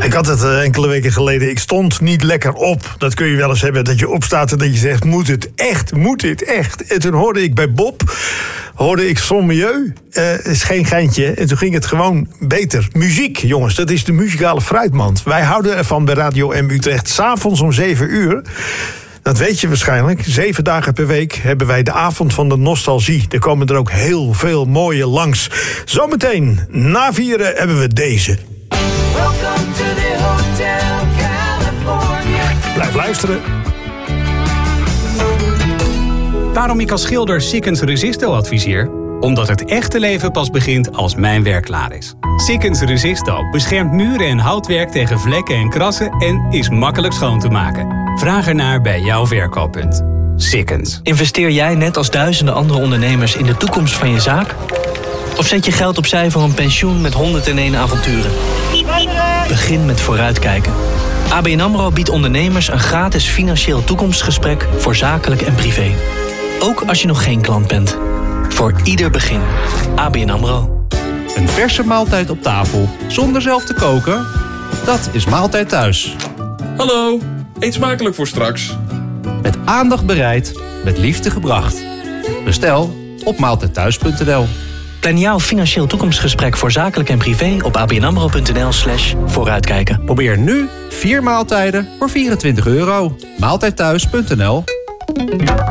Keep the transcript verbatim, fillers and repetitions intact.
Ik had het uh, enkele weken geleden. Ik stond niet lekker op. Dat kun je wel eens hebben, dat je opstaat en dat je zegt... moet het echt, moet dit echt? En toen hoorde ik bij Bob, hoorde ik Son Milieu. Uh, is geen geintje. En toen ging het gewoon beter. Muziek, jongens, dat is de muzikale fruitmand. Wij houden ervan bij Radio M Utrecht. 's Avonds om zeven uur... Dat weet je waarschijnlijk. Zeven dagen per week hebben wij de avond van de nostalgie. Er komen er ook heel veel mooie langs. Zometeen, na vieren, hebben we deze. Welcome to the Hotel California. Blijf luisteren. Waarom ik als schilder Sikkens Resisto adviseer? Omdat het echte leven pas begint als mijn werk klaar is. Sikkens Resisto beschermt muren en houtwerk tegen vlekken en krassen... en is makkelijk schoon te maken. Vraag ernaar bij jouw verkooppunt. Sikkens. Investeer jij net als duizenden andere ondernemers in de toekomst van je zaak? Of zet je geld opzij voor een pensioen met honderdéén avonturen? Begin met vooruitkijken. A B N AMRO biedt ondernemers een gratis financieel toekomstgesprek voor zakelijk en privé. Ook als je nog geen klant bent. Voor ieder begin. A B N AMRO. Een verse maaltijd op tafel, zonder zelf te koken? Dat is Maaltijd Thuis. Hallo, eet smakelijk voor straks. Met aandacht bereid, met liefde gebracht. Bestel op maaltijdthuis punt n l. Plan jouw financieel toekomstgesprek voor zakelijk en privé op abnamro.nl slash vooruitkijken. Probeer nu vier maaltijden voor vierentwintig euro. maaltijdthuis punt n l.